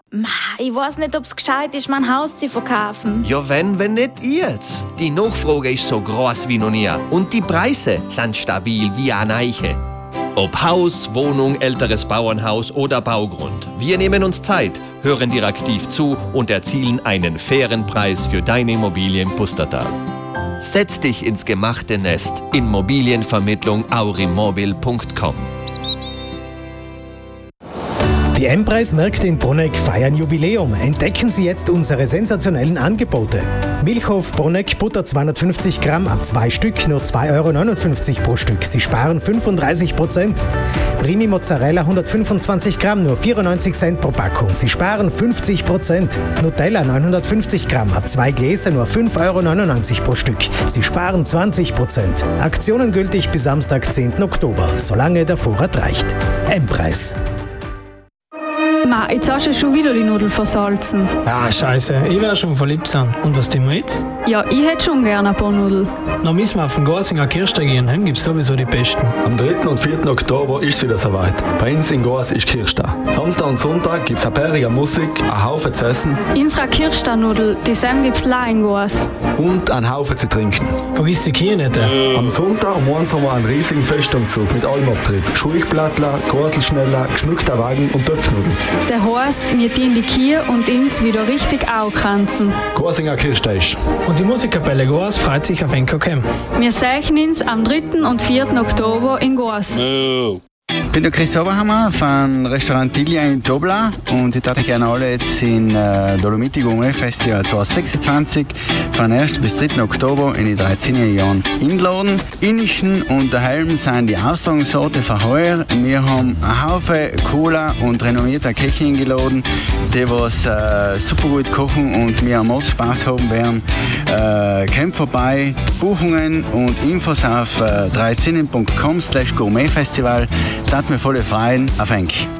Ich weiß nicht, ob es gescheit ist, mein Haus zu verkaufen. Ja, wenn nicht jetzt. Die Nachfrage ist so groß wie noch nie. Und die Preise sind stabil wie eine Eiche. Ob Haus, Wohnung, älteres Bauernhaus oder Baugrund. Wir nehmen uns Zeit, hören dir aktiv zu und erzielen einen fairen Preis für deine Immobilie im Pustertal. Setz dich ins gemachte Nest. Immobilienvermittlung aurimobil.com. Die M-Preis-Märkte in Bruneck feiern Jubiläum. Entdecken Sie jetzt unsere sensationellen Angebote. Milchhof Bruneck Butter 250 Gramm ab 2 Stück, nur 2,59 € pro Stück. Sie sparen 35%. Primi Mozzarella 125 Gramm, nur 94 Cent pro Packung. Sie sparen 50%. Nutella 950 Gramm ab 2 Gläser, nur 5,99 € pro Stück. Sie sparen 20%. Aktionen gültig bis Samstag, 10. Oktober, solange der Vorrat reicht. M-Preis. Ma, jetzt hast du schon wieder die Nudeln versalzen. Ah, scheiße, ich werde schon verliebt sein. Und was tun wir jetzt? Ja, ich hätte schon gerne ein paar Nudeln. Dann müssen wir auf den Gorsinger Kirchtag gehen, dann gibt es sowieso die besten. Am 3. und 4. Oktober ist es wieder soweit. Bei uns in Gors ist Kirchtag. Samstag und Sonntag gibt es eine bärige Musik, einen Haufen zu essen. Unsere Kirchtag-Nudel, die Sam gibt's la in Gors. Und einen Haufen zu trinken. Vergiss die Kühe nicht. Am Sonntag um 1 haben wir einen riesigen Festumzug mit allem Abtrieb. Schulchblattler, Gorselschneller, geschmückter Wagen und Töpfnudeln. Das heisst, wir dienen die Kühe und uns wieder richtig aufkranzen. Gorsinger Kirchtag. Und die Musikkapelle Gors freut sich auf NKKM. Wir sehen uns am 3. und 4. Oktober in Gors. Ich bin der Chris Oberhammer von Restaurant Tilia in Dobla und ich darf gerne alle jetzt in Dolomiti Gourmet Festival 2026 von 1. bis 3. Oktober in die 13 Jahren einladen. Innichen und daheim sind die Austragungsorte für heuer. Wir haben einen Haufen cooler und renommierter Köche eingeladen, die was super gut kochen und wir am Ort Spaß haben werden. Kommt vorbei, Buchungen und Infos auf 13.com/Gourmetfestival. Das hat mir voll freuen. Auf Enk.